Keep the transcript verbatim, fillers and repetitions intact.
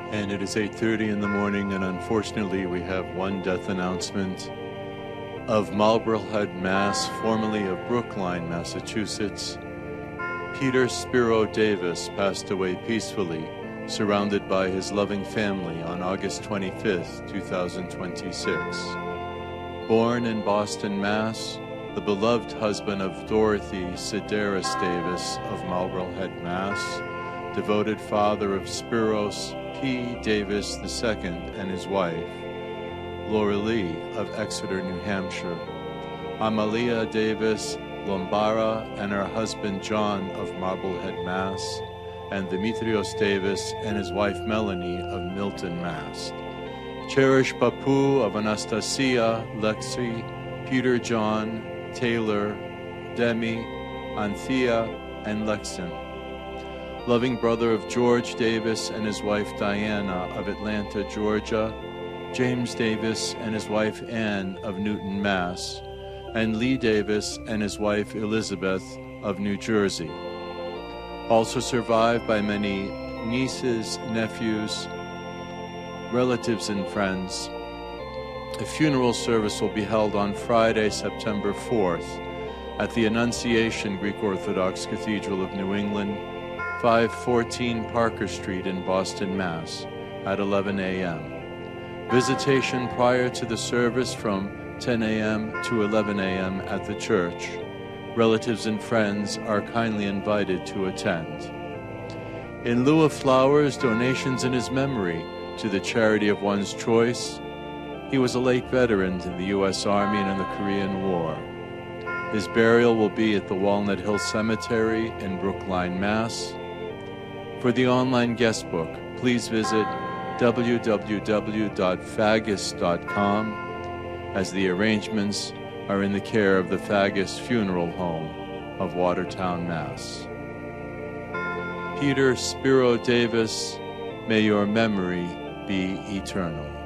And it is eight thirty in the morning, and unfortunately we have one death announcement. Of Marblehead, Mass, formerly of Brookline, Massachusetts, Peter Spiro Davis passed away peacefully, surrounded by his loving family on August twenty-fifth, two thousand twenty-six. Born in Boston, Mass, the beloved husband of Dorothy Sedaris Davis of Marblehead, Mass, devoted father of Spiros P. Davis the Second and his wife, Laura Lee of Exeter, New Hampshire, Amalia Davis Lombara and her husband John of Marblehead, Mass, and Demetrios Davis and his wife Melanie of Milton, Mass. Cherish Papu of Anastasia, Lexi, Peter John, Taylor, Demi, Anthea, and Lexin. Loving brother of George Davis and his wife Diana of Atlanta, Georgia, James Davis and his wife Ann of Newton, Mass, and Lee Davis and his wife Elizabeth of New Jersey. Also survived by many nieces, nephews, relatives, and friends. A funeral service will be held on Friday, September fourth, at the Annunciation Greek Orthodox Cathedral of New England, five fourteen Parker Street in Boston, Mass, at eleven a m Visitation prior to the service from ten a m to eleven a m at the church. Relatives and friends are kindly invited to attend. In lieu of flowers, donations in his memory to the charity of one's choice. He was a late veteran in the U S Army and in the Korean War. His burial will be at the Walnut Hill Cemetery in Brookline, Mass. For the online guest book, please visit w w w dot fagus dot com, as the arrangements are in the care of the Fagus Funeral Home of Watertown, Mass. Peter Spiro Davis, may your memory be eternal.